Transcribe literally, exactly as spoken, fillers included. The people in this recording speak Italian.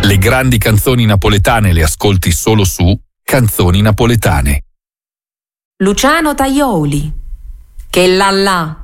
Le grandi canzoni napoletane le ascolti solo su Canzoni Napoletane. Luciano Tajoli, che là là.